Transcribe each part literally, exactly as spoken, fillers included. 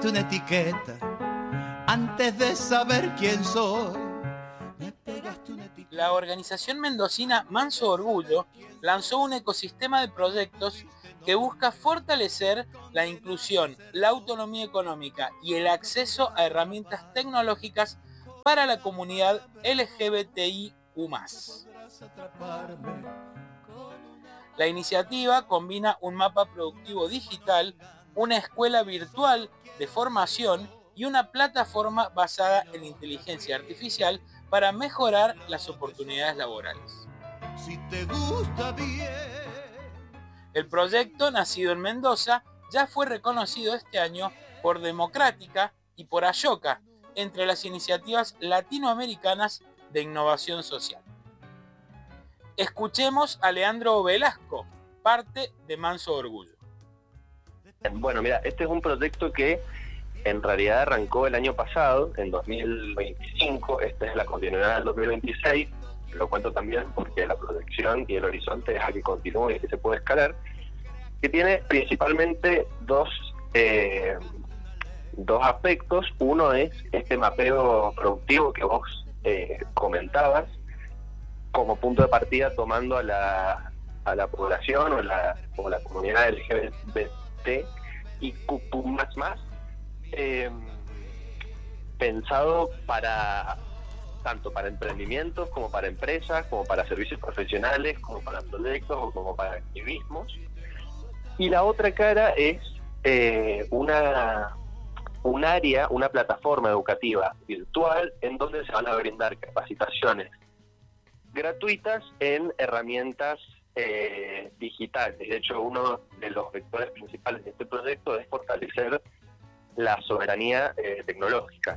pegaste una etiqueta antes de saber quién soy. Me pegaste una etiqueta. La organización mendocina Manso Orgullo lanzó un ecosistema de proyectos que busca fortalecer la inclusión, la autonomía económica y el acceso a herramientas tecnológicas para la comunidad L G B T I Q más. La iniciativa combina un mapa productivo digital, una escuela virtual de formación y una plataforma basada en inteligencia artificial para mejorar las oportunidades laborales. Si te gusta bien. El proyecto, nacido en Mendoza, ya fue reconocido este año por Democrática y por Ayoca, entre las iniciativas latinoamericanas de innovación social. Escuchemos a Leandro Velasco, parte de Manso Orgullo. Bueno, mira, este es un proyecto que en realidad arrancó el año pasado, en dos mil veinticinco, esta es la continuidad del dos mil veintiséis, lo cuento también porque la proyección y el horizonte es a que continúe y que se puede escalar, que tiene principalmente dos, eh, dos aspectos. Uno es este mapeo productivo que vos eh, comentabas, como punto de partida tomando a la, a la población o la, o la comunidad L G B T y Q más más, eh, pensado para tanto para emprendimientos como para empresas, como para servicios profesionales, como para proyectos o como para activismos. Y la otra cara es eh, una un área, una plataforma educativa virtual en donde se van a brindar capacitaciones gratuitas en herramientas eh, digitales. De hecho, uno de los vectores principales de este proyecto es fortalecer la soberanía eh, tecnológica.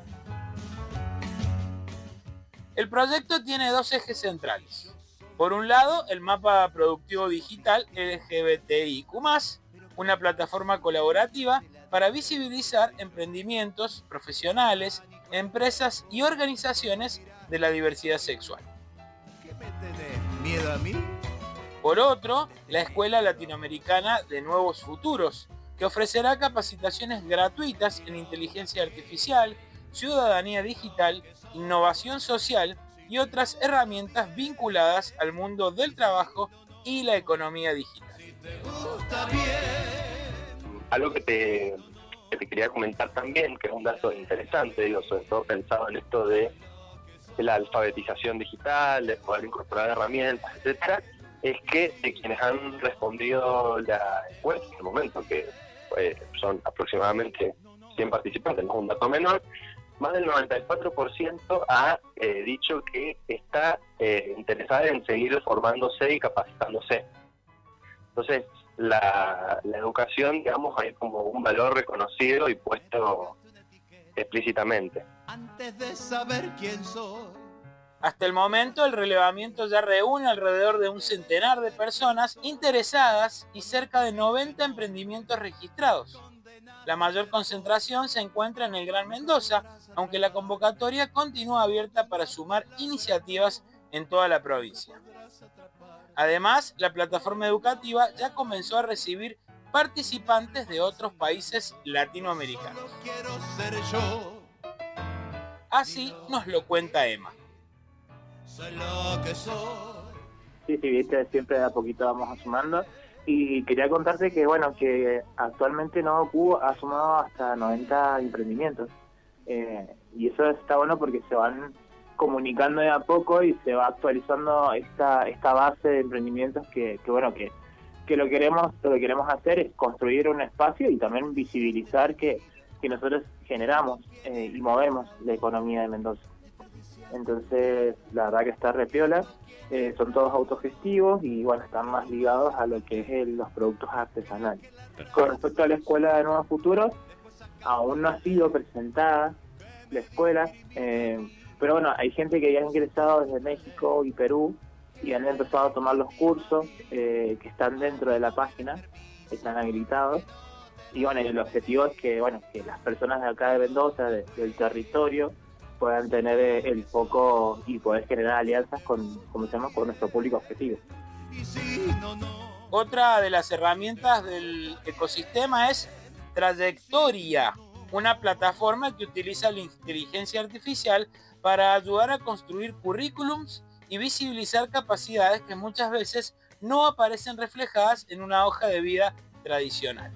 El proyecto tiene dos ejes centrales. Por un lado, el mapa productivo digital L G B T I Q más, una plataforma colaborativa para visibilizar emprendimientos, profesionales, empresas y organizaciones de la diversidad sexual. ¿Qué me tenés miedo a mí? Por otro, la Escuela Latinoamericana de Nuevos Futuros, que ofrecerá capacitaciones gratuitas en inteligencia artificial, ciudadanía digital, innovación social y otras herramientas vinculadas al mundo del trabajo y la economía digital. Si te gusta bien. Algo que te, que te quería comentar también, que es un dato interesante, digo, sobre todo pensado en esto de, de la alfabetización digital, de poder incorporar herramientas, etcétera, es que de quienes han respondido la encuesta en el momento, que eh, son aproximadamente cien participantes, no es un dato menor, más del noventa y cuatro por ciento ha eh, dicho que está eh, interesada en seguir formándose y capacitándose. Entonces, la, la educación, digamos, hay como un valor reconocido y puesto explícitamente. Antes de saber quién soy. Hasta el momento, el relevamiento ya reúne alrededor de un centenar de personas interesadas y cerca de noventa emprendimientos registrados. La mayor concentración se encuentra en el Gran Mendoza, aunque la convocatoria continúa abierta para sumar iniciativas en toda la provincia. Además, la plataforma educativa ya comenzó a recibir participantes de otros países latinoamericanos. Quiero ser yo. Así nos lo cuenta Emma. Soy lo que soy. Sí, sí, viste, siempre de a poquito vamos sumando. Y quería contarte que, bueno, que actualmente Nuevo Q ha sumado hasta noventa emprendimientos. Eh, y eso está bueno porque se van comunicando de a poco y se va actualizando esta esta base de emprendimientos que, que bueno, que, que lo queremos lo que queremos hacer es construir un espacio y también visibilizar que, que nosotros generamos eh, y movemos la economía de Mendoza. Entonces, la verdad que está re piola. Eh, son todos autogestivos y bueno, están más ligados a lo que es el, los productos artesanales. Con respecto a la Escuela de Nuevos Futuros, aún no ha sido presentada la escuela, eh, pero bueno, hay gente que ya ha ingresado desde México y Perú y han empezado a tomar los cursos eh, que están dentro de la página, están habilitados. Y bueno, el objetivo es que bueno que las personas de acá de Mendoza, de, del territorio, puedan tener el foco y poder generar alianzas con, como se llama, con nuestro público objetivo. Otra de las herramientas del ecosistema es Trayectoria, una plataforma que utiliza la inteligencia artificial para ayudar a construir currículums y visibilizar capacidades que muchas veces no aparecen reflejadas en una hoja de vida tradicional.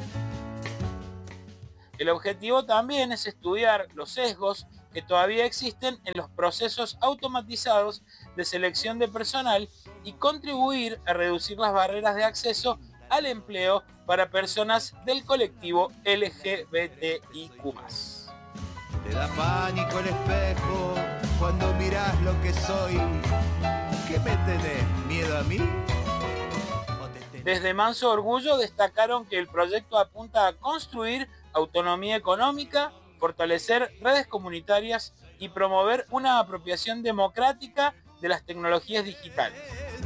El objetivo también es estudiar los sesgos que todavía existen en los procesos automatizados de selección de personal y contribuir a reducir las barreras de acceso al empleo para personas del colectivo L G B T I Q más. Te da pánico el espejo cuando mirás lo que soy. ¿Qué me tenés? ¿Miedo a mí? Desde Manso Orgullo destacaron que el proyecto apunta a construir autonomía económica, fortalecer redes comunitarias y promover una apropiación democrática de las tecnologías digitales.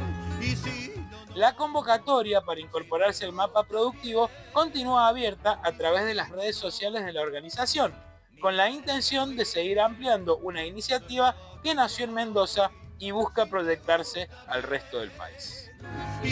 La convocatoria para incorporarse al mapa productivo continúa abierta a través de las redes sociales de la organización, con la intención de seguir ampliando una iniciativa que nació en Mendoza y busca proyectarse al resto del país.